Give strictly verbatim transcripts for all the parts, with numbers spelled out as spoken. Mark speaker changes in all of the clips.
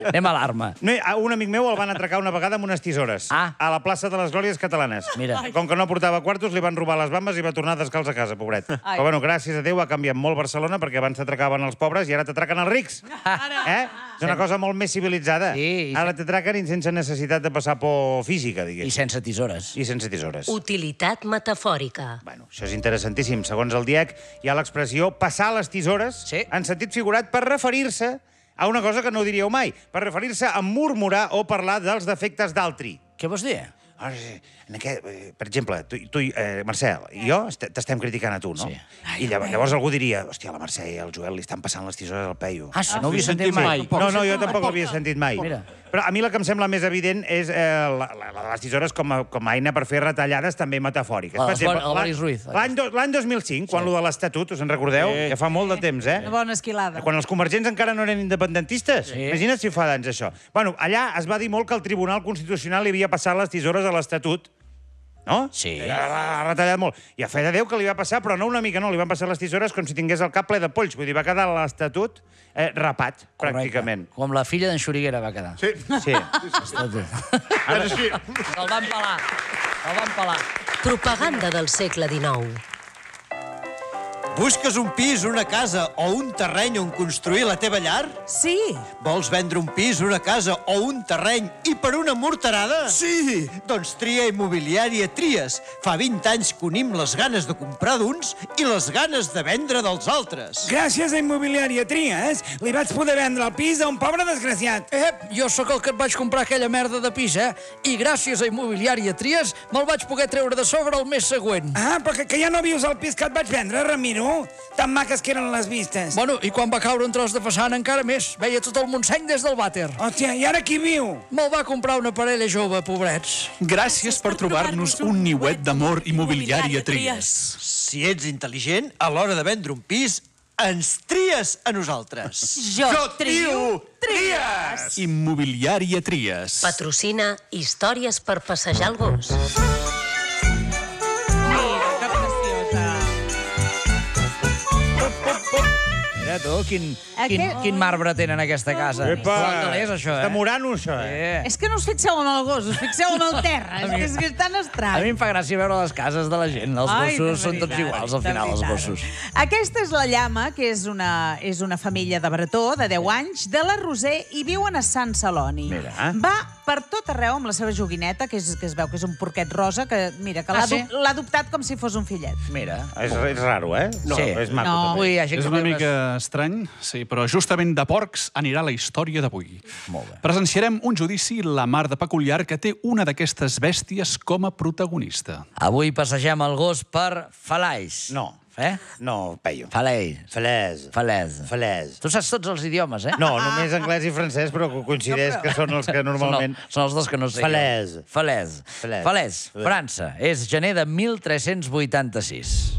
Speaker 1: Anem a l'arma.
Speaker 2: No, un amic meu el van atracar una vegada amb unes tisores.
Speaker 1: Ah.
Speaker 2: A la plaça de les Glòries Catalanes.
Speaker 1: Mira.
Speaker 2: Com que no portava quartos, li van robar les bambes i va tornar descalç a casa, pobret.
Speaker 3: Ai.
Speaker 2: Però bueno, gràcies a Déu ha canviat molt Barcelona, perquè abans t'atracaven els pobres i ara t'atraquen els rics. Eh? És una cosa molt més civilitzada.
Speaker 1: Sí, i
Speaker 2: Ara t'atraquen sense necessitat de passar por física,
Speaker 1: I
Speaker 2: diguéssim.
Speaker 1: sense tisores.
Speaker 2: I sense tisores.
Speaker 4: Utilitat metafòrica.
Speaker 2: Bueno, això és interessantíssim. Segons el D I E C, hi ha l'expressió passar les tisores
Speaker 1: Sí.
Speaker 2: en sentit figurat per referir-se a una cosa que no diríeu mai, per referir-se a murmurar o parlar dels defectes d'altri.
Speaker 1: Què vols dir?
Speaker 2: Ah, sí. En aquest, eh, per exemple, tu, tu eh, Marcel, i jo est- t'estem criticant a tu, no?
Speaker 1: Sí.
Speaker 2: I llavors, llavors algú diria, hòstia, la Mercè i el Joel li estan passant les tisores al peio.
Speaker 1: Ah, sí, no ho havia sentit mai.
Speaker 2: No, no, jo tampoc ho havia sentit mai.
Speaker 1: Mira.
Speaker 2: Però a mi la que em sembla més evident és eh, la, la, la de les tisores com a, com a eina per fer retallades també metafòriques.
Speaker 1: La
Speaker 2: Per
Speaker 1: del
Speaker 2: exemple,
Speaker 1: Bor- el
Speaker 2: l'any-
Speaker 1: Boris Ruiz.
Speaker 2: L'any do- l'any dos mil cinc, quan lo de l'Estatut, us en recordeu? Ja fa molt de temps, eh?
Speaker 3: Una bona esquilada.
Speaker 2: Quan els convergents encara no eren independentistes.
Speaker 1: Sí.
Speaker 2: Imagina't si fa d'anys, això. Bueno, allà es va dir molt que el Tribunal Constitucional li havia passat les tisores a l'Estatut. No?
Speaker 1: Sí.
Speaker 2: Ha retallat molt. I a fe de Déu que li va passar, però no una mica, no. Li van passar les tisores com si tingués el cap ple de polls. Vull dir, va quedar l'Estatut eh, rapat, pràcticament.
Speaker 1: Correcte. Com la filla d'en Xuriguera va quedar.
Speaker 5: Sí.
Speaker 2: Sí.
Speaker 5: Ara sí.
Speaker 1: El van pelar. El van pelar.
Speaker 4: Propaganda del segle dinou.
Speaker 6: Busques un pis, una casa o un terreny on construir la teva llar?
Speaker 3: Sí.
Speaker 6: Vols vendre un pis, una casa o un terreny i per una morterada? Sí! Doncs Tria Immobiliària Tries. Fa vint anys que unim les ganes de comprar d'uns i les ganes de vendre dels altres.
Speaker 7: Gràcies a Immobiliària Tries, li vaig poder vendre el pis a un pobre desgraciat.
Speaker 1: Eh, jo sóc el que et vaig comprar aquella merda de pis, eh? I gràcies a Immobiliària Tries me'l vaig poder treure de sobre el mes següent.
Speaker 7: Ah, però que, que ja no vius al pis que et vaig vendre, Ramiro? Tan maques que eren les vistes.
Speaker 1: Bueno, i quan va caure un tros de façana encara més. Veia tot el Montseny des del vàter.
Speaker 7: Hòstia, i ara qui viu?
Speaker 1: Me'l va comprar una parella jove, pobrets.
Speaker 8: Gràcies per trobar-nos un niuet d'amor Immobiliària Tries.
Speaker 6: Si ets intel·ligent, a l'hora de vendre un pis, ens tries a nosaltres.
Speaker 3: Jo, trio, tries.
Speaker 8: Immobiliària Tries.
Speaker 4: Patrocina Històries per passejar el gos.
Speaker 3: Mira, que preciosa.
Speaker 1: Mira tu, quin, quin,
Speaker 3: Aquest-
Speaker 1: quin marbre tenen aquesta casa.
Speaker 2: Epa!
Speaker 1: Quant és, això, eh?
Speaker 2: Està morant-ho, això, eh?
Speaker 1: Eh.
Speaker 3: És que no us fixeu en el gos, us fixeu en el terra. És que és, que és tan
Speaker 1: A
Speaker 3: estrany.
Speaker 1: mi em fa gràcia veure les cases de la gent. Els
Speaker 3: Ai, de
Speaker 1: gossos són tots
Speaker 3: veritat,
Speaker 1: iguals, al
Speaker 3: de
Speaker 1: final, els
Speaker 3: veritat.
Speaker 1: gossos.
Speaker 3: Aquesta és la Llama, que és una, és una família de bretó de deu anys, de la Roser, i viuen a Sant Celoni.
Speaker 2: Mira.
Speaker 3: Va per tot arreu amb la seva joguineta, que, és, que es veu que és un porquet rosa, que mira, que
Speaker 1: Ah,
Speaker 3: l'ha
Speaker 1: sí?
Speaker 3: adop- l'ha adoptat com si fos un fillet.
Speaker 1: Mira.
Speaker 2: És, és raro, eh? No,
Speaker 1: Sí.
Speaker 2: és maco,
Speaker 3: No.
Speaker 2: també.
Speaker 1: Ui, hi ha gent
Speaker 8: És
Speaker 1: que
Speaker 8: una
Speaker 1: té unes-
Speaker 8: mica estrany, sí, però justament de porcs anirà la història d'avui.
Speaker 1: Molt bé.
Speaker 8: Presenciarem un judici la mar de peculiar que té una d'aquestes bèsties com a protagonista.
Speaker 1: Avui passegem el gos per Falaix.
Speaker 2: No.
Speaker 1: Eh?
Speaker 2: No, peio.
Speaker 1: Falaix.
Speaker 2: Falès.
Speaker 1: Falès.
Speaker 2: Falès.
Speaker 1: Tu saps tots els idiomes, eh?
Speaker 2: No, només anglès i francès, però coincideix que són els que normalment...
Speaker 1: Són, el, són els dos que no sé.
Speaker 2: Falaise.
Speaker 1: Falaise.
Speaker 2: Falaise.
Speaker 1: Falaise, França. És gener de mil tres-cents vuitanta-sis.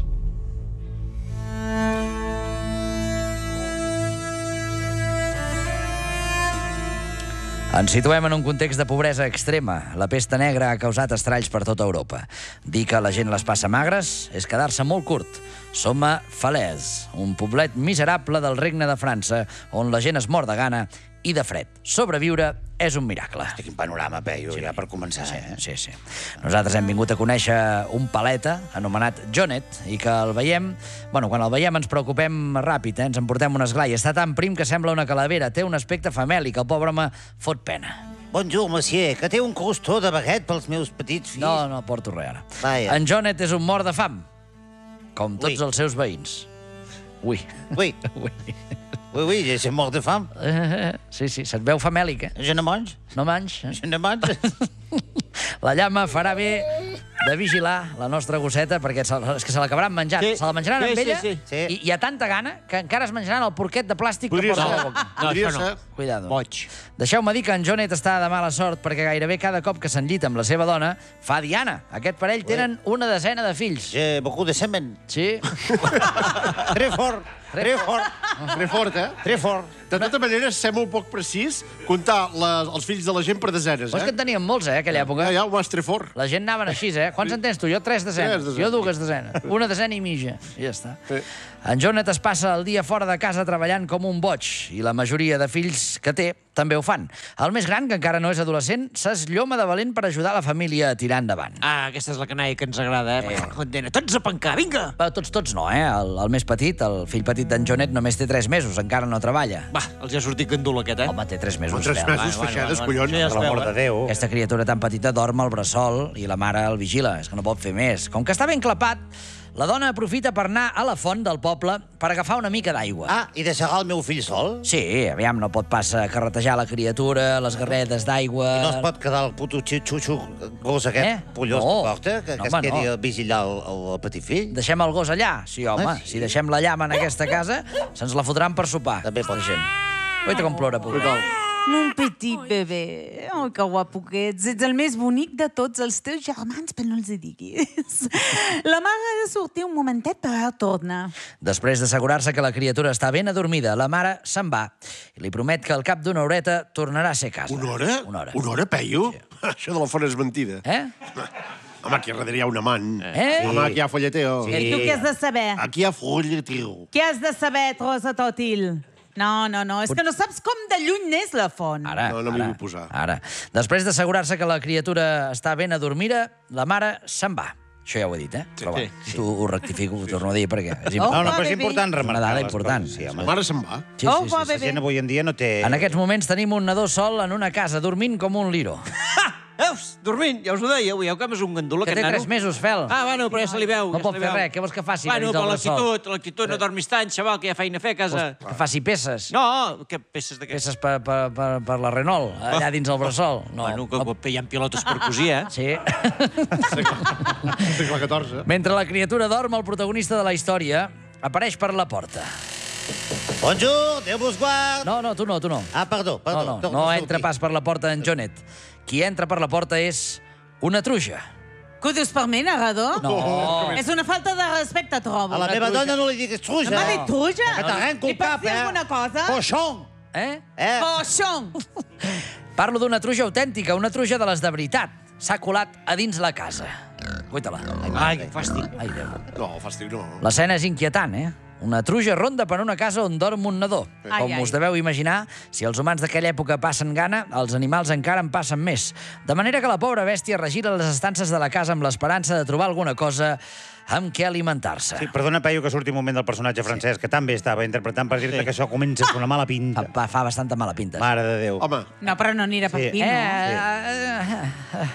Speaker 1: Ens situem en un context de pobresa extrema. La pesta negra ha causat estralls per tota Europa. Dir que la gent les passa magres és quedar-se molt curt. Som a Falaise, un poblet miserable del Regne de França, on la gent es mor de gana i de fred. Sobreviure és un miracle.
Speaker 2: Hosti, quin panorama, peio, ja per començar,
Speaker 1: Sí,
Speaker 2: eh?
Speaker 1: sí, sí. Nosaltres hem vingut a conèixer un paleta anomenat Jonet i que el veiem... Bueno, quan el veiem ens preocupem ràpid, eh? Ens emportem un esglai. Està tan prim que sembla una calavera. Té un aspecte famèlic. El pobre home fot pena.
Speaker 9: Bonjour, monsieur, que té un crostó de baguet pels meus petits fills.
Speaker 1: No, no porto res ara.
Speaker 9: Vaja.
Speaker 1: En Jonet és un mort de fam, com tots
Speaker 9: Ui.
Speaker 1: els seus veïns. Ui.
Speaker 9: Oui,
Speaker 1: Ui.
Speaker 9: oui, oui, j'ai mort de fam.
Speaker 1: Eh, sí, sí, se't veu famèlic, eh?
Speaker 9: Je ne mange,
Speaker 1: No manys? Eh?
Speaker 9: je ne mange.
Speaker 1: La llama farà bé de vigilar la nostra gosseta, perquè se, és que se l'acabaran menjant.
Speaker 9: Sí.
Speaker 1: Se la menjaran
Speaker 9: Sí,
Speaker 1: amb
Speaker 9: sí,
Speaker 1: ella
Speaker 9: sí. Sí.
Speaker 1: i hi ha tanta gana que encara es menjaran el porquet de plàstic
Speaker 5: Podria
Speaker 1: que porta
Speaker 5: ser.
Speaker 1: a la boca.
Speaker 5: No,
Speaker 6: Podria
Speaker 5: això no.
Speaker 6: ser.
Speaker 1: Cuidado.
Speaker 6: Boig.
Speaker 1: Deixeu-me dir que en Jonet està de mala sort perquè gairebé cada cop que s'enllita amb la seva dona fa diana. Aquest parell tenen una desena de fills.
Speaker 9: J'ai beaucoup de semen.
Speaker 1: Sí?
Speaker 2: Très fort.
Speaker 9: Trefort.
Speaker 5: Trefort, eh?
Speaker 9: Trefort.
Speaker 5: De tota manera, ser molt poc precís comptar les, els fills de la gent per desenes,
Speaker 1: Però és que
Speaker 5: eh?
Speaker 1: en teníem molts, eh, aquella època.
Speaker 5: Ja, ja, ho has Trefort.
Speaker 1: La gent anaven així, eh? Quants en tens tu? Jo tres desenes.
Speaker 5: Tres desenes.
Speaker 1: Jo dues desenes. Una desena i mitja. I ja està.
Speaker 5: Sí.
Speaker 1: En Jonet es passa el dia fora de casa treballant com un boig i la majoria de fills que té també ho fan. El més gran, que encara no és adolescent, s'eslloma de valent per ajudar la família a tirar endavant.
Speaker 6: Ah, aquesta és la canalla que ens agrada, eh? eh. Tots a pencar, vinga!
Speaker 1: Però tots, tots no, eh? El, el més petit, el fill petit d'en Jonet, només té tres mesos, encara no treballa.
Speaker 6: Va, els ha sortit gandul aquest, eh?
Speaker 1: Home, té tres mesos.
Speaker 5: Tres
Speaker 1: Fel.
Speaker 5: mesos feixades, collons.
Speaker 6: Ja es
Speaker 2: Per
Speaker 6: veu,
Speaker 2: l'amor de
Speaker 6: eh?
Speaker 2: Déu.
Speaker 1: Aquesta criatura tan petita dorm al bressol i la mare el vigila. És que no pot fer més. Com que està ben clapat, la dona aprofita per anar a la font del poble per agafar una mica d'aigua.
Speaker 9: Ah, i deixarà el meu fill sol?
Speaker 1: Sí, aviam, no pot pas carretejar la criatura, les garredes d'aigua...
Speaker 9: I no es pot quedar el puto xutxo gos aquest
Speaker 1: Eh?
Speaker 9: pollós
Speaker 1: No.
Speaker 9: que porta, que,
Speaker 1: No,
Speaker 9: que es
Speaker 1: home,
Speaker 9: quedi
Speaker 1: no.
Speaker 9: a vigilar el, el, el petit fill?
Speaker 1: Deixem el gos allà? Sí, home.
Speaker 9: Ah, sí?
Speaker 1: Si deixem la llama en aquesta casa, se'ns la fotran per sopar.
Speaker 9: També pot
Speaker 1: la gent. Oita com plora, pobret.
Speaker 3: Mon petit bebè. Oh, que guapo que ets. Ets el més bonic de tots els teus germans, però no els hi diguis. La mare ha de sortir un momentet per tornar.
Speaker 1: Després d'assegurar-se que la criatura està ben adormida, la mare se'n va i li promet que al cap d'una horeta tornarà a ser a casa.
Speaker 5: Una hora?
Speaker 1: Una hora.
Speaker 5: Una hora, Peyu? Sí. Això de la font és mentida.
Speaker 1: Eh?
Speaker 5: Home, aquí darrere hi ha un amant.
Speaker 1: Eh?
Speaker 5: Home, aquí hi ha folleteo.
Speaker 3: I tu què has de saber?
Speaker 5: Aquí hi ha folleteo.
Speaker 3: Què has de saber, trossa tòtil? No, no, no, és que no saps com de lluny n'és la font.
Speaker 1: Ara,
Speaker 5: No, no m'hi
Speaker 1: ara,
Speaker 5: vull posar.
Speaker 1: Ara. Després d'assegurar-se que la criatura està ben adormida, la mare se'n va. Això ja ho he dit, eh? Però va, tu ho rectifico, ho torno a dir, perquè és
Speaker 3: Oh,
Speaker 2: No,
Speaker 1: important.
Speaker 2: no, però és
Speaker 3: baby.
Speaker 2: important
Speaker 1: Una
Speaker 2: remarcar
Speaker 1: dada
Speaker 2: les
Speaker 1: important.
Speaker 2: coses. Sí,
Speaker 5: La
Speaker 2: home.
Speaker 5: mare se'n va.
Speaker 1: Sí,
Speaker 3: Oh,
Speaker 1: sí,
Speaker 3: va,
Speaker 1: sí, sí.
Speaker 2: La gent avui en dia no té...
Speaker 1: En aquests moments tenim un nadó sol en una casa, dormint com un liro.
Speaker 6: Veus? Dormint, ja us ho deia. Veieu com és un gandul,
Speaker 1: Que
Speaker 6: aquest
Speaker 1: té
Speaker 6: nano?
Speaker 1: tres mesos, Fel.
Speaker 6: Ah, bueno, però ja se li veu.
Speaker 1: No
Speaker 6: ja
Speaker 1: pot
Speaker 6: se li
Speaker 1: fer
Speaker 6: veu.
Speaker 1: res. Què vols que faci?
Speaker 6: Bueno,
Speaker 1: dins
Speaker 6: per
Speaker 1: el bressol?
Speaker 6: l'actitud, l'actitud, no dormis tant, xaval, que hi ha feina a fer a casa.
Speaker 1: Que faci peces.
Speaker 6: No, què peces de què?
Speaker 1: Peces per, per, per, per la Renault, allà dins el bressol. No.
Speaker 6: Bueno, que, que hi ha pilotes per cosir, eh?
Speaker 1: Sí.
Speaker 5: Segle catorze.
Speaker 1: Mentre la criatura dorm, el protagonista de la història apareix per la porta.
Speaker 9: Bonjour, Déu vos guard.
Speaker 1: No, no, tu no, tu no.
Speaker 9: Ah, perdó,
Speaker 1: No,
Speaker 9: perdó.
Speaker 1: no,
Speaker 9: torno
Speaker 1: no
Speaker 9: a
Speaker 1: entra
Speaker 9: sortir.
Speaker 1: pas per la porta en Jonet. Qui entra per la porta és una truja.
Speaker 3: Que ho dius per mi, narrador?
Speaker 1: No.
Speaker 3: És una falta de respecte, trobo.
Speaker 9: A la meva dona no li diguis truja.
Speaker 3: M'ha dit truja?
Speaker 9: Que t'arrenco
Speaker 3: Li
Speaker 9: el
Speaker 3: pots
Speaker 9: cap,
Speaker 3: dir
Speaker 9: eh?
Speaker 3: alguna cosa?
Speaker 9: Coixon.
Speaker 1: Eh?
Speaker 9: Eh?
Speaker 3: Coixon!
Speaker 1: Parlo d'una truja autèntica, una truja de les de veritat. S'ha colat a dins la casa. Cuita-la.
Speaker 6: Ai, que fàstic.
Speaker 1: Ai, Déu.
Speaker 5: No, fàstic no.
Speaker 1: L'escena és inquietant, eh? Una truja ronda per una casa on dorm un nadó.
Speaker 3: Ai,
Speaker 1: Com
Speaker 3: ai.
Speaker 1: us deveu imaginar, si els humans d'aquella època passen gana, els animals encara en passen més. De manera que la pobra bèstia regira les estances de la casa amb l'esperança de trobar alguna cosa amb què alimentar-se.
Speaker 2: Sí, perdona, Peyu, que surti un moment del personatge francès, que també estava interpretant per dir-te que això comença amb una mala pinta.
Speaker 1: Fa, fa bastanta mala pinta.
Speaker 2: Mare de Déu.
Speaker 5: Home,
Speaker 3: No, però no anirà per
Speaker 2: Sí.
Speaker 3: aquí,
Speaker 1: Eh,
Speaker 3: no?
Speaker 1: eh, eh,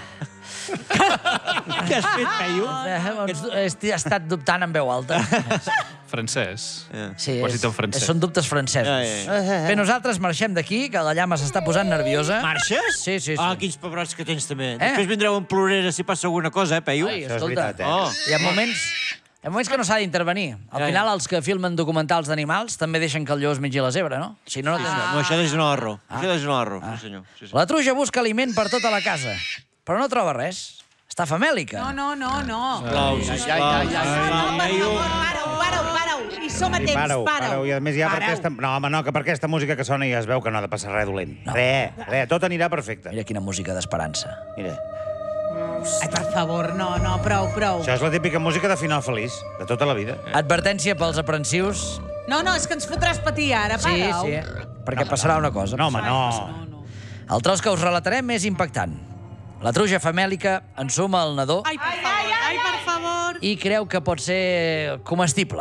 Speaker 6: Què has fet, Peyu?
Speaker 1: eh, he estat dubtant en veu alta.
Speaker 8: Francès.
Speaker 1: Sí,
Speaker 8: Ho has
Speaker 1: és,
Speaker 8: dit en francès.
Speaker 1: són dubtes francesos.
Speaker 6: Ja,
Speaker 1: Bé, nosaltres marxem d'aquí, que la llama s'està posant nerviosa.
Speaker 6: Marxes?
Speaker 1: Sí, sí, sí.
Speaker 6: Ah, quins pebrots que tens, també.
Speaker 1: Eh?
Speaker 6: Després vindreu en plorera si passa alguna cosa, eh, Peyu?
Speaker 1: Ai,
Speaker 2: Això és
Speaker 1: escolta,
Speaker 2: veritat, eh?
Speaker 6: Oh.
Speaker 1: hi ha moments... Hi ha moments que no s'ha d'intervenir. Al
Speaker 6: Ja, ja.
Speaker 1: final, els que filmen documentals d'animals també deixen que el lleó es mengi la zebra, no? Si no, no tens...
Speaker 6: No, això és un arro. Això és un arro, sí, senyor. Sí, sí.
Speaker 1: La truja busca aliment per tota la casa, però no troba res. Està famèlica.
Speaker 3: No, no, no, no.
Speaker 6: Sisplau, sisplau.
Speaker 3: No, per favor, para-ho, para-ho, para-ho. I som a
Speaker 2: Sí,
Speaker 3: temps,
Speaker 2: para-ho,
Speaker 3: para-ho.
Speaker 2: para-ho. I a més ja per
Speaker 3: Para-ho.
Speaker 2: aquesta... No, home, no, que per aquesta música que sona ja es veu que no ha de passar res dolent. No. Res, res, tot anirà perfecte.
Speaker 1: Mira quina música d'esperança.
Speaker 2: Mira,
Speaker 3: Ai, per favor, no, no, prou, prou.
Speaker 2: això és la típica música de final feliç, de tota la vida.
Speaker 1: Advertència pels aprensius.
Speaker 3: No, no, és que ens fotràs patir ara,
Speaker 1: Sí,
Speaker 3: para-ho.
Speaker 1: sí, perquè passarà una cosa.
Speaker 2: No, home, no.
Speaker 3: No, no.
Speaker 1: El tros que us relatarem és impactant. La truja famèlica ensuma el nadó
Speaker 3: Ai, per favor, ai, per favor.
Speaker 1: i creu que pot ser comestible.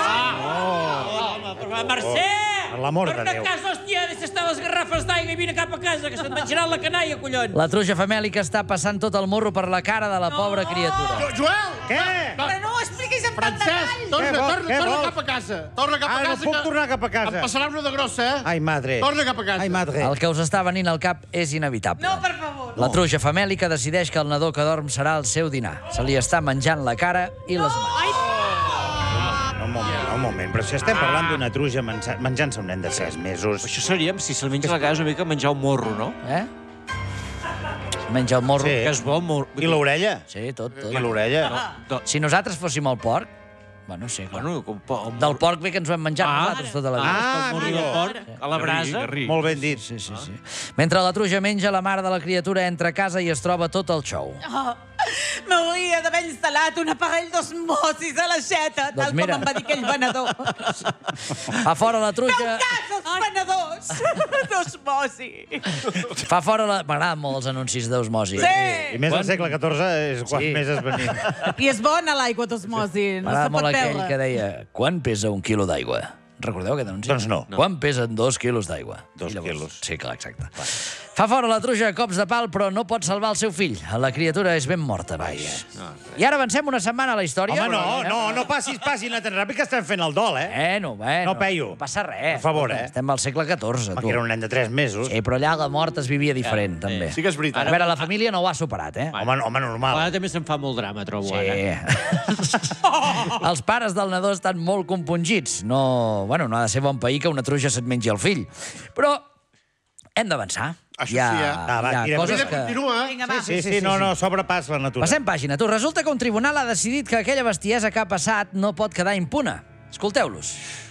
Speaker 10: Home, per favor, Mercè!
Speaker 2: Per l'amor de
Speaker 10: Per una
Speaker 2: Déu.
Speaker 10: casa, hòstia, deixa estar les garrafes d'aigua i vine cap a casa, que se't menjaran la canalla, collons.
Speaker 1: La truja famèlica està passant tot el morro per la cara de la pobra criatura.
Speaker 5: Joel!
Speaker 2: Què?
Speaker 3: Però no ho expliquis en tant
Speaker 5: Francesc,
Speaker 3: detall.
Speaker 5: torna,
Speaker 2: Què vol-
Speaker 5: torna,
Speaker 2: què
Speaker 5: torna
Speaker 2: vol?
Speaker 5: cap a casa. Torna cap a
Speaker 2: Ah, no
Speaker 5: casa.
Speaker 2: puc
Speaker 5: que
Speaker 2: tornar cap a casa.
Speaker 5: Em passarà una de grossa, eh?
Speaker 2: Ai, madre.
Speaker 5: Torna cap a casa.
Speaker 2: Ai, madre.
Speaker 1: El que us està venint al cap és inevitable.
Speaker 3: No, per favor.
Speaker 1: La truja famèlica decideix que el nadó que dorm serà el seu dinar. Se li està menjant la cara i les mans.
Speaker 2: Un moment, un moment, però si estem parlant d'una truja menja- menjant-se un nen de sis mesos...
Speaker 6: Això seria, si se'l menja a la casa, una mica menjar un morro, no?
Speaker 1: Eh? Es menja el morro.
Speaker 2: Sí.
Speaker 6: Que és bo, morro.
Speaker 2: I l'orella?
Speaker 1: Sí, tot, tot.
Speaker 2: I l'orella?
Speaker 1: Si nosaltres fóssim el porc, Bueno, sí, clar.
Speaker 6: Bueno, com po-
Speaker 1: Del porc bé que ens ho hem menjat
Speaker 6: Ah,
Speaker 1: nosaltres tota la vida.
Speaker 2: Ah,
Speaker 6: com morir el porc a la brasa.
Speaker 8: Garrí, garrí.
Speaker 2: Molt ben dit.
Speaker 1: Sí, sí, sí. Mentre la truja menja, la mare de la criatura entra a casa i es troba tot el xou.
Speaker 3: Oh, m'hauria d'haver instal·lat un aparell d'osmosis a l'aixeta,
Speaker 1: Doncs
Speaker 3: tal
Speaker 1: mira.
Speaker 3: com em va dir aquell venedor.
Speaker 1: Fa fora la
Speaker 3: Feu
Speaker 1: truja...
Speaker 3: cas als venedors d'osmosi.
Speaker 1: Fa fora la... M'agraden molt els anuncis d'osmosi.
Speaker 3: Sí.
Speaker 2: I més al segle catorze és quan
Speaker 1: Sí.
Speaker 2: més es venia.
Speaker 3: I és bona l'aigua d'osmosi, no se
Speaker 1: M'agrada
Speaker 3: pot
Speaker 1: molt aquell
Speaker 3: veure.
Speaker 1: que deia quan pesa un quilo d'aigua? Recordeu aquest anunci?
Speaker 2: Doncs no.
Speaker 1: Quan pesen dos quilos d'aigua?
Speaker 2: Dos
Speaker 1: I llavors-
Speaker 2: quilos.
Speaker 1: Sí, clar, exacte. Fa fora la truja a cops de pal, però no pot salvar el seu fill. La criatura és ben morta, nois. I ara avancem una setmana a la història.
Speaker 2: Home, no, no, no passis, passis, no tan ràpid que estem fent el dol, eh?
Speaker 1: Bueno, bueno.
Speaker 2: No, Peyu.
Speaker 1: No passa res.
Speaker 2: Per favor, eh?
Speaker 1: Estem al segle catorze,
Speaker 2: Home,
Speaker 1: tu.
Speaker 2: que era un nen de tres mesos.
Speaker 1: Sí, però allà la mort es vivia diferent, també.
Speaker 5: Sí que és veritat.
Speaker 1: A veure, la família no ho ha superat, eh?
Speaker 2: Home, home, normal.
Speaker 10: Ara també se'n fa molt drama, trobo, ara.
Speaker 1: Sí. Els pares del nadó estan molt compungits. No, bueno, no ha de ser bon pair que una truja se't mengi el fill. Però hem d'avançar.
Speaker 5: Això
Speaker 1: hi ha,
Speaker 5: sí, eh?
Speaker 2: Ah, va,
Speaker 1: hi ha
Speaker 2: tirem.
Speaker 1: coses
Speaker 5: Vida
Speaker 1: que...
Speaker 5: continua.
Speaker 3: Vinga, va.
Speaker 2: Sí, sí, no, no, sobrepàs la natura.
Speaker 1: Passem pàgina. Tu, resulta que un tribunal ha decidit que aquella bestiesa que ha passat no pot quedar impune. Escolteu-los.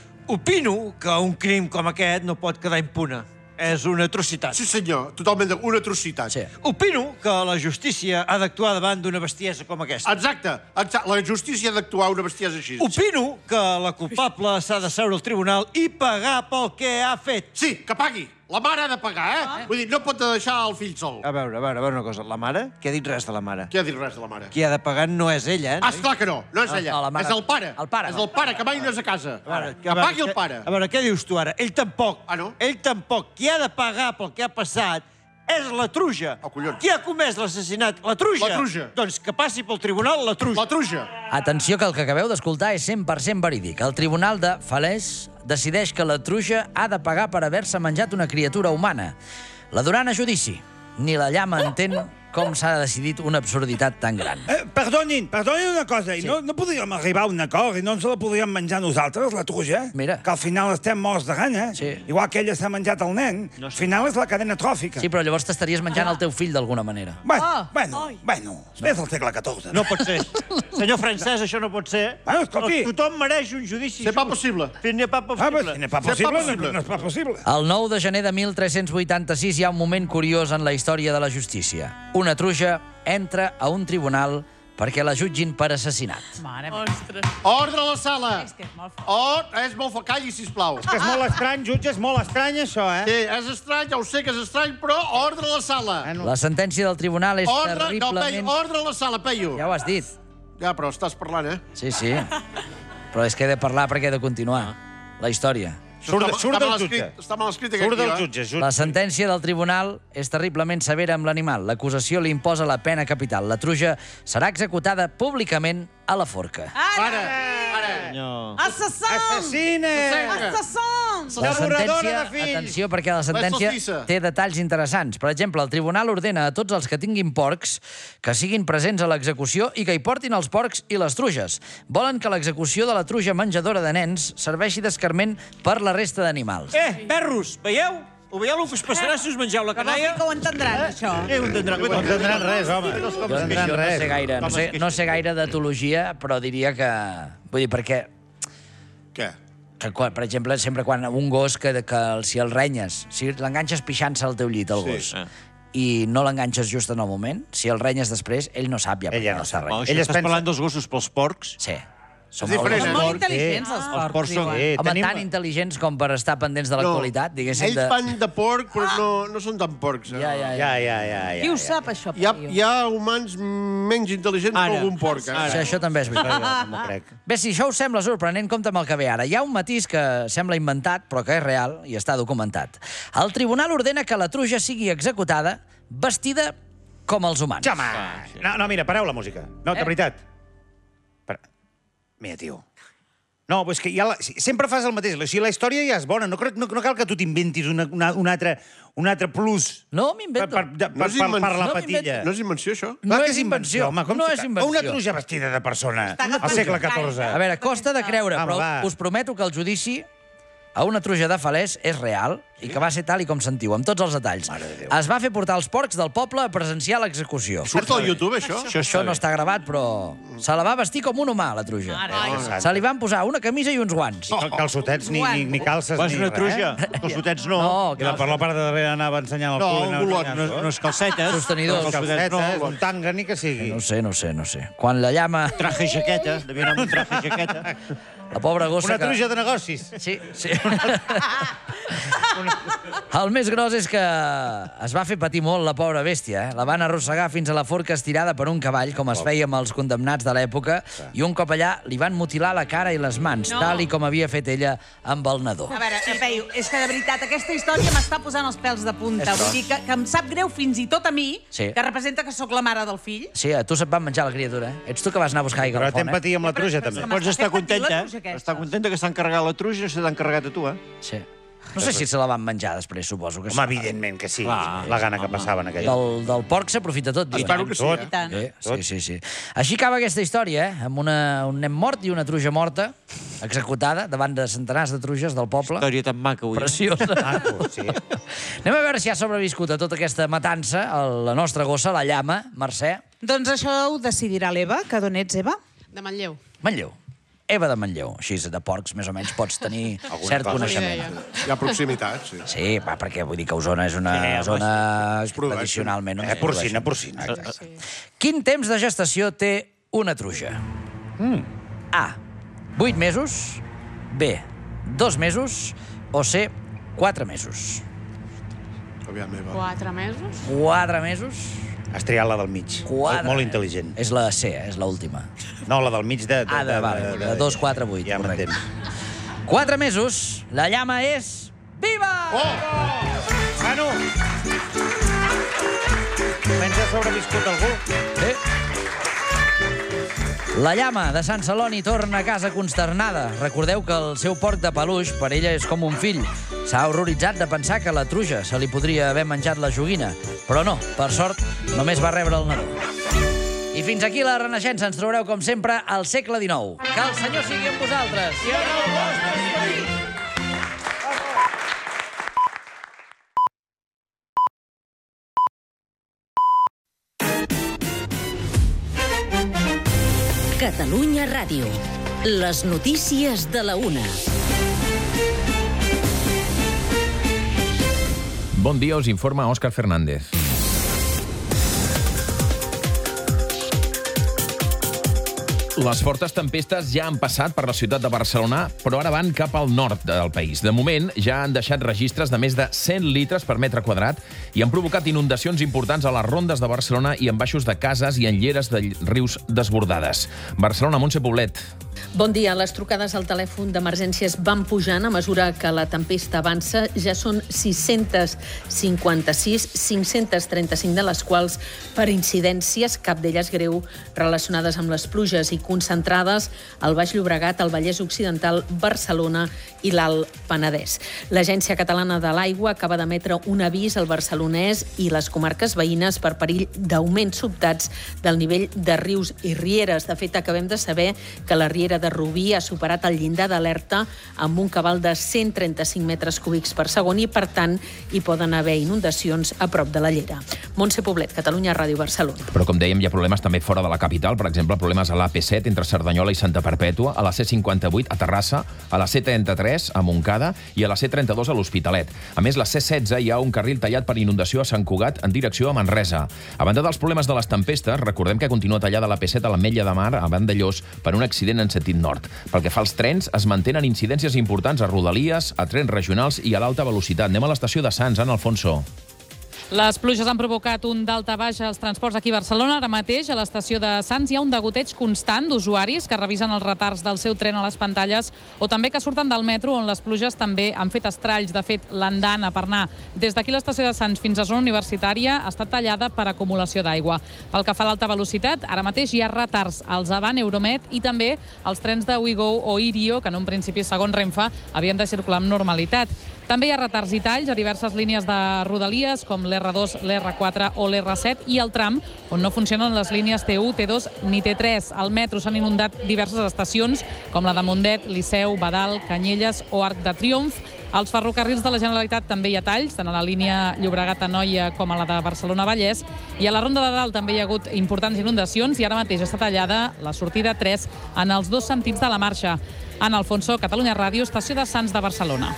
Speaker 6: Opino que un crim com aquest no pot quedar impune. És una atrocitat.
Speaker 5: Sí, senyor, totalment de- una atrocitat.
Speaker 1: Sí.
Speaker 6: Opino que la justícia ha d'actuar davant d'una bestiesa com aquesta.
Speaker 5: Exacte, exacte. La justícia ha d'actuar una bestiesa així.
Speaker 6: Opino que la culpable s'ha de seure al tribunal i pagar pel que ha fet.
Speaker 5: Sí, que pagui. La mare ha de pagar, eh? Vull dir, no pot deixar el fill sol.
Speaker 6: A veure, a veure, a veure una cosa. La mare? Què ha dit res de la mare?
Speaker 5: Qui ha dit res de la mare?
Speaker 6: Qui ha de pagar no és ella, eh?
Speaker 5: Ah, esclar que no, no és
Speaker 1: No,
Speaker 5: ella.
Speaker 1: no, la mare-
Speaker 5: És el pare.
Speaker 1: el pare,
Speaker 5: És
Speaker 1: no.
Speaker 5: el pare, que mai no és a casa.
Speaker 6: A veure,
Speaker 5: Que pagui el
Speaker 6: què-
Speaker 5: pare.
Speaker 6: A veure, què dius tu ara? Ell tampoc.
Speaker 5: Ah, no?
Speaker 6: Ell tampoc. Qui ha de pagar pel que ha passat és la truja.
Speaker 5: Oh, collons.
Speaker 6: Qui ha comès l'assassinat? La truja.
Speaker 5: La truja.
Speaker 6: Doncs que passi pel tribunal la truja.
Speaker 5: La truja.
Speaker 1: Atenció, que el que acabeu d'escoltar és cent per cent verídic. El tribunal de Falaise decideix que la truja ha de pagar per haver-se menjat una criatura humana. La duran a judici. Ni la llama entén com s'ha decidit una absurditat tan gran.
Speaker 7: Eh, perdonin, perdonin una cosa. I no, no podríem arribar a un acord i no ens la podríem menjar nosaltres, la truja?
Speaker 1: Mira.
Speaker 7: Que al final estem morts de gana.
Speaker 1: Sí.
Speaker 7: Igual que ella s'ha menjat el nen. Al final és la cadena tròfica.
Speaker 1: Sí, però llavors t'estaries menjant el teu fill d'alguna manera.
Speaker 7: Bueno,
Speaker 3: Ah,
Speaker 7: bueno,
Speaker 3: ai.
Speaker 7: bueno. És el segle catorze.
Speaker 6: No pot ser. Senyor francès, això no pot ser.
Speaker 7: Bueno, escolti.
Speaker 6: Tothom mereix un judici
Speaker 5: C'est pas
Speaker 6: just.
Speaker 5: possible.
Speaker 6: Fin n'est pas
Speaker 7: Ah, pues,
Speaker 6: possible.
Speaker 7: si n'est pas
Speaker 5: C'est
Speaker 7: possible,
Speaker 5: pas
Speaker 7: no,
Speaker 5: possible.
Speaker 7: no és pas possible.
Speaker 1: El nou de gener de mil tres-cents vuitanta-sis hi ha un moment curiós en la història de la justícia. Una truja entra a un tribunal perquè la jutgin per assassinat.
Speaker 3: Mare meva.
Speaker 5: Ordre a la sala.
Speaker 3: És que és molt fort.
Speaker 5: Oh, és molt fort. Calli, sisplau.
Speaker 2: És que és molt estrany, jutge, és molt estrany, això, eh?
Speaker 5: Sí, és estrany, ja ho sé que és estrany, però ordre a la sala.
Speaker 2: Bueno,
Speaker 1: La sentència del tribunal és
Speaker 5: Ordre, no, Peyu,
Speaker 1: terriblement...
Speaker 5: ordre a la sala, Peyu.
Speaker 1: Ja ho has dit.
Speaker 5: Ja, però estàs parlant, eh?
Speaker 1: Sí, sí. Però és que he de parlar perquè he de continuar la història.
Speaker 2: Surt,
Speaker 5: Està-
Speaker 2: surt
Speaker 5: està
Speaker 2: del
Speaker 5: mal
Speaker 2: jutge.
Speaker 5: escrit- Està mal escrit aquest
Speaker 2: Surt del
Speaker 5: guió, eh?
Speaker 2: jutge, jutge.
Speaker 1: La sentència del tribunal és terriblement severa amb l'animal. L'acusació li imposa la pena capital. La truja serà executada públicament a la forca.
Speaker 5: Para, para.
Speaker 6: No.
Speaker 3: Assassins!
Speaker 2: Assassina!
Speaker 3: Assassins!
Speaker 1: La
Speaker 2: Devoradora
Speaker 1: sentència,
Speaker 2: de fills.
Speaker 1: atenció, perquè la sentència
Speaker 5: solstissa.
Speaker 1: té detalls interessants. Per exemple, el tribunal ordena a tots els que tinguin porcs que siguin presents a l'execució i que hi portin els porcs i les truges. Volen que l'execució de la truja menjadora de nens serveixi d'escarment per la resta d'animals.
Speaker 6: Eh, perros, veieu? Ho veieu el que us passarà si us mengeu la
Speaker 3: Que vol dir
Speaker 6: canalla?
Speaker 3: que ho entendran, això?
Speaker 6: Eh, ho entendran.
Speaker 2: No entendran res, home. No
Speaker 1: Jo
Speaker 2: entendran
Speaker 1: no sé
Speaker 2: res.
Speaker 1: gaire, no sé, no sé gaire d'etologia, però diria que... Vull dir, perquè...
Speaker 5: Què?
Speaker 1: Que, quan, per exemple, sempre quan un gos que, que si el renyes, si l'enganxes pixant-se al teu llit, el
Speaker 5: Sí.
Speaker 1: gos, i no l'enganxes just en el moment, si el renyes després, ell no sap ja per
Speaker 2: Ell ja
Speaker 1: què
Speaker 2: no
Speaker 1: l'està
Speaker 2: sap.
Speaker 1: renyant.
Speaker 6: Oh,
Speaker 2: Ell
Speaker 6: això
Speaker 2: es
Speaker 6: estàs
Speaker 2: pensa-
Speaker 6: parlant dels gossos pels porcs?
Speaker 1: Sí. Som
Speaker 5: És diferent,
Speaker 3: Són
Speaker 5: eh?
Speaker 3: molt intel·ligents, els
Speaker 6: Els
Speaker 3: porcs,
Speaker 6: porcs són-
Speaker 3: diuen.
Speaker 2: Eh,
Speaker 1: Home,
Speaker 2: tenim-
Speaker 1: tan intel·ligents com per estar pendents de l'actualitat, diguéssim.
Speaker 5: Ells
Speaker 1: De...
Speaker 5: fan de porc, però no, no són tan porcs. Eh?
Speaker 1: Ja, ja, ja.
Speaker 2: Ja, ja, ja. ja
Speaker 3: Qui ho
Speaker 2: ja.
Speaker 3: sap, això,
Speaker 5: Hi ha,
Speaker 3: Peyu?
Speaker 5: hi ha humans menys intel·ligents
Speaker 6: Ara.
Speaker 5: que algun porc. Eh?
Speaker 1: Això, això també és veritat.
Speaker 2: Jo m'ho crec.
Speaker 1: Bé, si això us sembla sorprenent, compte amb el que ve ara. Hi ha un matís que sembla inventat, però que és real i està documentat. El tribunal ordena que la truja sigui executada vestida com els humans.
Speaker 2: Home! No, no, mira, pareu la música. No, de
Speaker 1: Eh?
Speaker 2: veritat. Para... Mira, tio. No, però és que ja la... sempre fas el mateix. O sigui, la història ja és bona. No, crec, no, no cal que tu t'inventis una, una, un, altre, un altre plus
Speaker 1: No
Speaker 2: per,
Speaker 1: m'invento.
Speaker 2: per, per,
Speaker 5: No és
Speaker 2: per, per la
Speaker 1: no
Speaker 2: patilla.
Speaker 5: No és invenció, això?
Speaker 1: No
Speaker 2: Clar que
Speaker 1: és invenció.
Speaker 2: Home, com
Speaker 1: No
Speaker 2: si-
Speaker 1: és invenció.
Speaker 2: Una truja vestida de persona al
Speaker 3: agafant
Speaker 2: segle
Speaker 3: el call.
Speaker 2: catorze.
Speaker 1: A veure, costa de creure,
Speaker 2: Home,
Speaker 1: però
Speaker 2: va.
Speaker 1: us prometo que el judici a una truja de Falaise és real i que va ser tal i com sentiu, amb tots els detalls. Es va fer portar els porcs del poble a presenciar l'execució.
Speaker 5: Surt al YouTube, això?
Speaker 1: Això, això no està gravat, però se la va vestir com un humà, la truja. Se li van posar una camisa i uns guants.
Speaker 2: Oh, calçotets, ni, ni, ni calces,
Speaker 6: Vas
Speaker 2: ni
Speaker 6: una
Speaker 2: res,
Speaker 6: truja,
Speaker 2: eh?
Speaker 6: calçotets no.
Speaker 1: No,
Speaker 2: I la per la part de darrere anava ensenyant el
Speaker 6: No,
Speaker 2: cul.
Speaker 6: un golot, no, no és calcetes.
Speaker 1: Sostenidors.
Speaker 2: Calcetes, un tanga, ni que sigui.
Speaker 1: No sé, no sé, no sé. Quan la llama...
Speaker 6: Traje i jaqueta, devia anar amb un traje i jaqueta.
Speaker 1: La pobra gossa
Speaker 2: Una
Speaker 1: que...
Speaker 2: truja de negocis.
Speaker 1: Sí, sí. El més gros és que es va fer patir molt la pobra bèstia. Eh? La van arrossegar fins a la forca estirada per un cavall, com es feia amb els condemnats de l'època, i un cop allà li van mutilar la cara i les mans,
Speaker 3: No.
Speaker 1: tal i com havia fet ella amb el nadó.
Speaker 3: A veure, Peyu, és que de veritat aquesta història m'està posant els pèls de punta. Vull dir que, que em sap greu fins i tot a mi,
Speaker 1: Sí.
Speaker 3: que representa que sóc la mare del fill.
Speaker 1: Sí, a tu se't van menjar la criatura. Eh? Ets tu que vas anar a buscar aigua
Speaker 2: Però
Speaker 1: al
Speaker 2: té
Speaker 1: font, eh?
Speaker 2: empatia amb la truja,
Speaker 3: Però-
Speaker 2: també.
Speaker 3: però-
Speaker 6: Pots estar
Speaker 3: M'ha fet patir la
Speaker 6: contenta,
Speaker 3: truja aquesta.
Speaker 6: estar contenta que s'han carregat la truja i se t'han carregat a tu, eh?
Speaker 1: Sí. No sé si se la van menjar després, suposo que sí.
Speaker 2: Home, evidentment que sí. La gana que passava en aquell.
Speaker 1: Del, del porc s'aprofita tot, diuen.
Speaker 5: Espero que sí,
Speaker 2: Tot.
Speaker 5: eh?
Speaker 3: I tant.
Speaker 1: Sí, sí, sí, sí. Així acaba aquesta història, eh? Amb una, un nen mort i una truja morta, executada davant de centenars de truges del poble.
Speaker 6: Història tan maca, avui.
Speaker 1: Preciosa.
Speaker 2: Maco, sí.
Speaker 1: Anem a veure si ha sobreviscut a tota aquesta matança el- la nostra gossa, la llama, Mercè.
Speaker 11: Doncs això ho decidirà l'Eva, que d'on ets, Eva?
Speaker 12: De Manlleu.
Speaker 1: Manlleu. Eva de Manlleu. Així, de porcs, més o menys, pots tenir cert
Speaker 2: cosa.
Speaker 1: coneixement.
Speaker 5: Hi ha proximitat, sí.
Speaker 1: Sí, va, perquè vull dir que Osona és una
Speaker 6: Sí,
Speaker 1: zona
Speaker 5: es produeix.
Speaker 1: tradicionalment... on
Speaker 2: Eh,
Speaker 1: es
Speaker 2: porcina,
Speaker 1: produeixen.
Speaker 2: porcina. Exacte.
Speaker 1: Quin temps de gestació té una truja? A. vuit mesos. B. dos mesos. O C. quatre mesos.
Speaker 5: Aviam, Eva.
Speaker 12: Quatre mesos.
Speaker 1: quatre mesos.
Speaker 2: Has triat la del mig.
Speaker 1: Quatre.
Speaker 2: Molt intel·ligent.
Speaker 1: És la C, eh? És l'última.
Speaker 2: No, la del mig de... de,
Speaker 1: Ah, de, vale, de dos, quatre, vuit.
Speaker 2: Ja
Speaker 1: correcte.
Speaker 2: m'entens.
Speaker 1: quatre mesos. La llama és... Viva!
Speaker 2: Oh! Manu! Menys ha sobreviscut algú.
Speaker 1: Sí. La llama de Sant Celoni torna a casa consternada. Recordeu que el seu porc de peluix per ella és com un fill. S'ha horroritzat de pensar que la truja se li podria haver menjat la joguina. Però no, per sort, només va rebre el nadó. I fins aquí la Renaixença. Ens trobareu, com sempre, al segle dinou. Que el Senyor sigui amb vosaltres. I en el vostre esperit.
Speaker 13: Catalunya Ràdio. Les notícies de la una.
Speaker 14: Bon dia, us informa Òscar Fernández. Les fortes tempestes ja han passat per la ciutat de Barcelona, però ara van cap al nord del país. De moment, ja han deixat registres de més de cent litres per metre quadrat i han provocat inundacions importants a les rondes de Barcelona i en baixos de cases i en lleres de rius desbordades. Barcelona, Montse Poblet.
Speaker 15: Bon dia. Les trucades al telèfon d'emergències van pujant a mesura que la tempesta avança. Ja són sis-cents cinquanta-sis, cinc-cents trenta-cinc de les quals per incidències, cap d'elles greu, relacionades amb les pluges i concentrades al Baix Llobregat, al Vallès Occidental, Barcelona i l'Alt Penedès. L'Agència Catalana de l'Aigua acaba d'emetre un avís al Barcelonès i les comarques veïnes per perill d'augments sobtats del nivell de rius i rieres. De fet, acabem de saber que la riera de Rubí ha superat el llindar d'alerta amb un cabal de cent trenta-cinc metres cúbics per segon i, per tant, hi poden haver inundacions a prop de la llera. Montse Poblet, Catalunya Ràdio, Barcelona.
Speaker 14: Però, com dèiem, hi ha problemes també fora de la capital. Per exemple, problemes a l'A P set entre Cerdanyola i Santa Perpètua, a la C cinquanta-vuit a Terrassa, a la C trenta-tres a Montcada i a la C trenta-dos a l'Hospitalet. A més, la C setze hi ha un carril tallat per inundació a Sant Cugat en direcció a Manresa. A banda dels problemes de les tempestes, recordem que continua tallada la P set a l'Ametlla de Mar, a Vandellós, per un accident en sentit nord. Pel que fa als trens, es mantenen incidències importants a Rodalies, a trens regionals i a l'alta velocitat. Anem a l'estació de Sants, Ana Alfonso.
Speaker 16: Les pluges han provocat un dalta baix als transports aquí a Barcelona. Ara mateix, a l'estació de Sants, hi ha un degoteig constant d'usuaris que revisen els retards del seu tren a les pantalles o també que surten del metro, on les pluges també han fet estralls. De fet, l'andana per anar des d'aquí l'estació de Sants fins a zona universitària ha estat tallada per acumulació d'aigua. Pel que fa a l'alta velocitat, ara mateix hi ha retards als Avant, Euromed i també els trens de WeGo o Irio, que en un principi, segons Renfe, havien de circular amb normalitat. També hi ha retards i talls a diverses línies de rodalies, com l'erre dos, l'erre quatre o l'erre set, i el tram on no funcionen les línies te u, te dos ni te tres. Al metro s'han inundat diverses estacions, com la de Mundet, Liceu, Badal, Canyelles o Arc de Triomf. Als ferrocarrils de la Generalitat també hi ha talls, tant a la línia Llobregat-Anoia com a la de Barcelona-Vallès. I a la Ronda de Dalt també hi ha hagut importants inundacions i ara mateix està tallada la sortida tres en els dos sentits de la marxa. Ana Alfonso, Catalunya Ràdio, estació de Sants de Barcelona.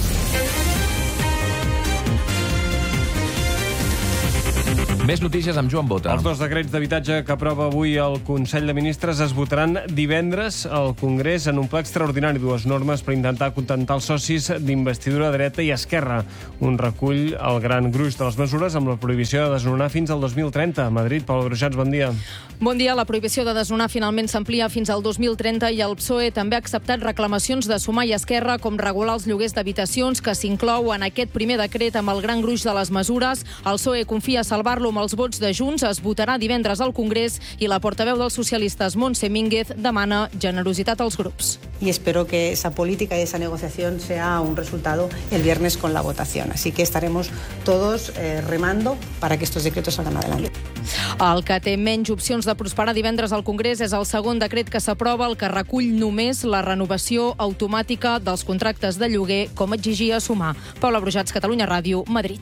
Speaker 14: Més notícies amb Joan Bota.
Speaker 12: Els dos decrets d'habitatge que aprova avui el Consell de Ministres es votaran divendres al Congrés en un ple extraordinari. Dues normes per intentar acontentar els socis d'investidura dreta i esquerra. Un recull el gran gruix de les mesures amb la prohibició de desnonar fins al dos mil trenta. A Madrid, Pau Gruixats, bon dia.
Speaker 17: Bon dia. La prohibició de desnonar finalment s'amplia fins al dos mil trenta i el P S O E també ha acceptat reclamacions de Sumar i Esquerra, com regular els lloguers d'habitacions, que s'inclou en aquest primer decret amb el gran gruix de les mesures. El P S O E confia salvar-lo amb els vots de Junts. Es votarà divendres al Congrés i la portaveu dels socialistes, Montse Mínguez, demana generositat als grups.
Speaker 18: Y espero que esa política y esa negociación sea un resultado el viernes con la votación. Así que estaremos todos eh, remando para que estos decretos salgan adelante.
Speaker 17: El que té menys opcions de prosperar divendres al Congrés és el segon decret que s'aprova, el que recull només la renovació automàtica dels contractes de lloguer, com exigia Sumar. Paula Brujats, Catalunya Ràdio, Madrid.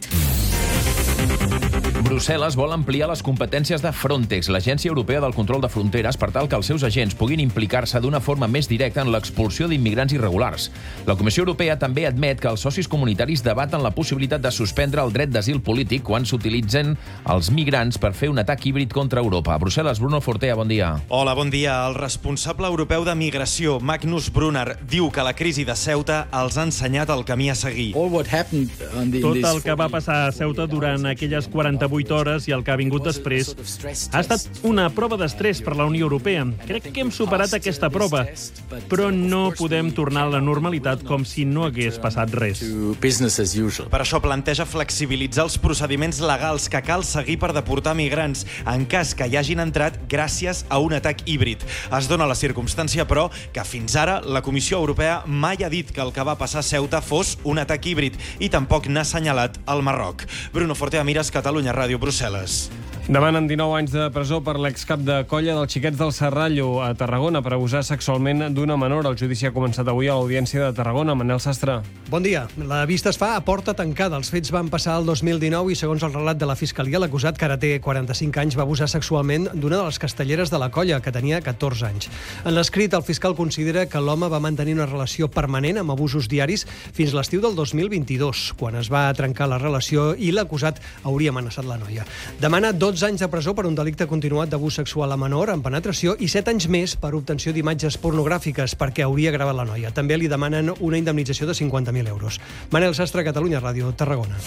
Speaker 14: Brussel·les vol ampliar les competències de Frontex, l'Agència Europea del Control de Fronteres, per tal que els seus agents puguin implicar-se d'una forma més directa en l'expulsió d'immigrants irregulars. La Comissió Europea també admet que els socis comunitaris debaten la possibilitat de suspendre el dret d'asil polític quan s'utilitzen els migrants per fer un atac híbrid contra Europa. A Brussel·les, Bruno Fortea, bon dia.
Speaker 19: Hola, bon dia. El responsable europeu de migració, Magnus Brunner, diu que la crisi de Ceuta els ha ensenyat el camí a seguir.
Speaker 20: Tot el que va passar a Ceuta durant aquelles quaranta-vuit hores i el que ha vingut després ha estat una prova d'estrès per la Unió Europea. Crec que hem superat aquesta prova, però no podem tornar a la normalitat com si no hagués passat res.
Speaker 19: Per això planteja flexibilitzar els procediments legals que cal seguir per deportar migrants en cas que hi hagin entrat gràcies a un atac híbrid. Es dona la circumstància, però, que fins ara la Comissió Europea mai ha dit que el que va passar a Ceuta fos un atac híbrid i tampoc n'ha assenyalat el Marroc. Bruno Fortea, Mires, Catalunya Ràdio, Brussel·les.
Speaker 12: Demanen dinou anys de presó per l'excap de colla dels Xiquets del Serrallo a Tarragona per abusar sexualment d'una menor. El judici ha començat avui a l'Audiència de Tarragona. Manel Sastre.
Speaker 21: Bon dia. La vista es fa a porta tancada. Els fets van passar el dos mil dinou i, segons el relat de la Fiscalia, l'acusat, que ara té quaranta-cinc anys, va abusar sexualment d'una de les castelleres de la colla, que tenia catorze anys. En l'escrit, el fiscal considera que l'home va mantenir una relació permanent amb abusos diaris fins l'estiu del dos mil vint-i-dos, quan es va trencar la relació i l'acusat hauria amenaçat la noia. Demana dotze anys de presó per un delicte continuat d'abús sexual a menor amb penetració i set anys més per obtenció d'imatges pornogràfiques perquè hauria gravat la noia. També li demanen una indemnització de cinquanta mil euros. Manel Sastre, Catalunya Ràdio, Tarragona.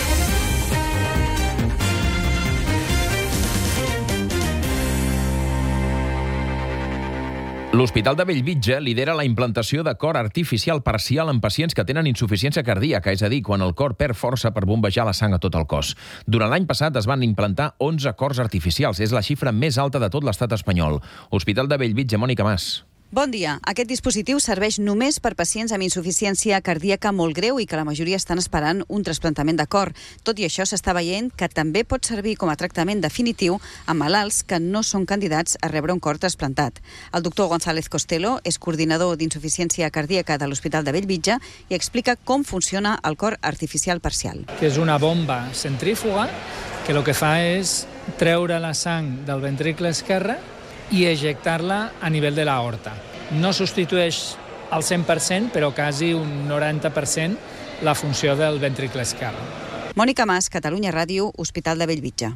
Speaker 14: L'Hospital de Bellvitge lidera la implantació de cor artificial parcial en pacients que tenen insuficiència cardíaca, és a dir, quan el cor perd força per bombejar la sang a tot el cos. Durant l'any passat es van implantar onze cors artificials. És la xifra més alta de tot l'estat espanyol. Hospital de Bellvitge, Mònica Mas.
Speaker 22: Bon dia. Aquest dispositiu serveix només per pacients amb insuficiència cardíaca molt greu i que la majoria estan esperant un trasplantament de cor. Tot i això, s'està veient que també pot servir com a tractament definitiu a malalts que no són candidats a rebre un cor trasplantat. El doctor González Costello és coordinador d'insuficiència cardíaca de l'Hospital de Bellvitge i explica com funciona el cor artificial parcial.
Speaker 23: Que és una bomba centrífuga que el que fa és treure la sang del ventricle esquerre i ejectar-la a nivell de l'aorta. No substitueix al cent per cent, però quasi un noranta per cent la funció del ventricle esquerre.
Speaker 22: Mònica Mas, Catalunya Ràdio, Hospital de Bellvitge.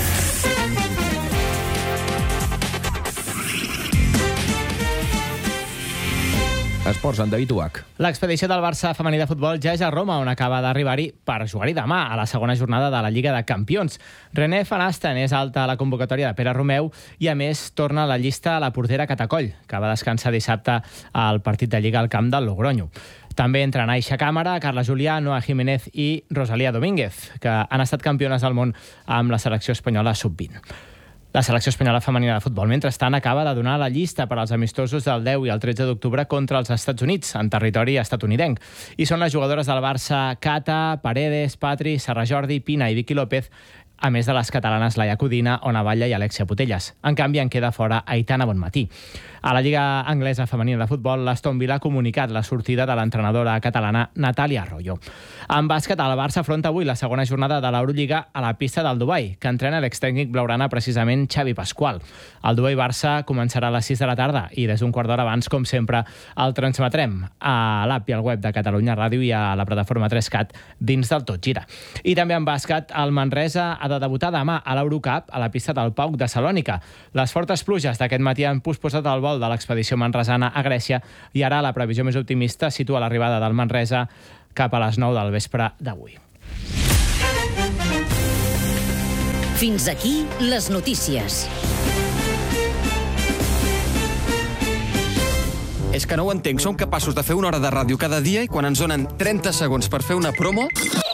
Speaker 14: Esports, en David Uach.
Speaker 24: L'expedició del Barça femení de futbol ja és a Roma, on acaba d'arribar-hi per jugar-hi demà, a la segona jornada de la Lliga de Campions. René van Asten és alta a la convocatòria de Pere Romeu i, a més, torna a la llista a la portera Catacoll, que va descansar dissabte al partit de Lliga al camp del Logroño. També entren Aixa Càmara, Carla Julià, Noa Jiménez i Rosalía Domínguez, que han estat campiones del món amb la selecció espanyola sub vint. La selecció espanyola femenina de futbol, mentrestant, acaba de donar la llista per als amistosos del deu i el tretze d'octubre contra els Estats Units, en territori estatunidenc. I són les jugadores del Barça Cata, Paredes, Patri, Serra Jordi, Pina i Vicky López, a més de les catalanes Laia Codina, Ona Batlle i Alexia Putellas. En canvi, en queda fora Aitana Bonmatí. A la Lliga Anglesa Femenina de Futbol, l'Aston Villa ha comunicat la sortida de l'entrenadora catalana Natàlia Arroyo. En bàsquet, el Barça afronta avui la segona jornada de l'Eurolliga a la pista del Dubai, que entrena l'extècnic blaugrana precisament Xavi Pasqual. El Dubai-Barça començarà a les sis de la tarda i des d'un quart d'hora abans, com sempre, el transmetrem a l'app i al web de Catalunya Ràdio i a la plataforma tres cat dins del Tot Gira. I també en bàsquet, el Manresa ha de debutar demà a l'Eurocup a la pista del Pauk de Salònica. Les fortes pluges d'aquest matí han posposat el vol de l'expedició manresana a Grècia i ara la previsió més optimista situa l'arribada del Manresa cap a les nou del vespre d'avui.
Speaker 13: Fins aquí les notícies.
Speaker 4: És que no ho entenc. Som capaços de fer una hora de ràdio cada dia i quan ens donen trenta segons per fer una promo...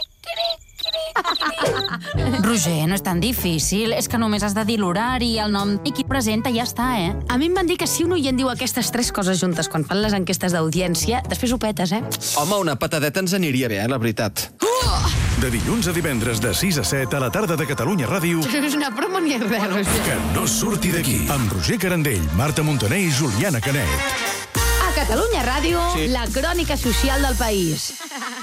Speaker 8: Roger, no és tan difícil. És que només has de dir l'horari, el nom i qui presenta i ja està, eh? A mi em van dir que si un oient diu aquestes tres coses juntes quan fan les enquestes d'audiència, després ho petes, eh?
Speaker 4: Home, una patadeta ens aniria bé, eh, la veritat.
Speaker 9: De dilluns a divendres de sis a set a la tarda de Catalunya Ràdio.
Speaker 8: És una promo ni res, Roger.
Speaker 9: Que no surti d'aquí. Amb Roger Carandell, Marta Montaner i Juliana Canet.
Speaker 8: A Catalunya Ràdio, sí. La crònica social del país.